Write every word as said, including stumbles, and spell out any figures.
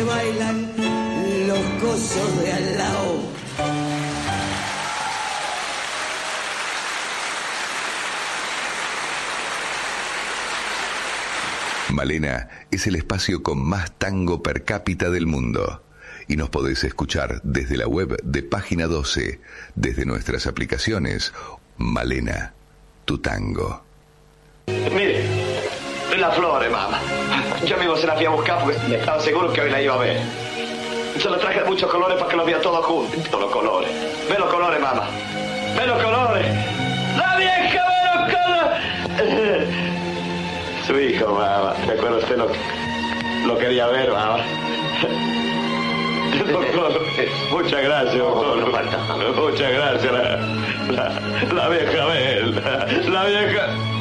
bailan los cosos de al lado. Malena es el espacio con más tango per cápita del mundo. Y nos podés escuchar desde la web de Página doce, desde nuestras aplicaciones. Malena, tu tango. Mire, las flores, mamá. Yo mismo se las fui a buscar porque estaba seguro que hoy la iba a ver. Se las traje de muchos colores para que los vea todos juntos. Todos los colores. Ve los colores, mamá. Ve los colores. ¡La vieja ve los colores! Su hijo, mamá. ¿De acuerdo? Usted lo, lo quería ver, mamá. Doctor, muchas gracias, doctor. No, no falta. Muchas gracias. La, la, la vieja, ve. La, la vieja...